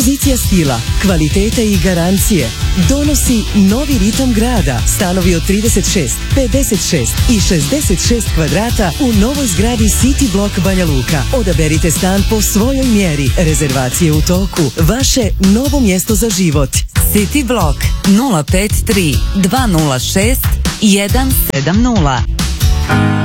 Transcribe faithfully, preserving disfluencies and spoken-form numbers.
Pozicija stila, kvalitete i garancije donosi novi ritam grada. Stanovi od trideset šest, pedeset šest i šezdeset šest kvadrata u novoj zgradi City Block Banja Luka. Odaberite stan po svojoj mjeri. Rezervacije u toku. Vaše novo mjesto za život. City Block nula pet tri dva nula šest jedan sedam nula.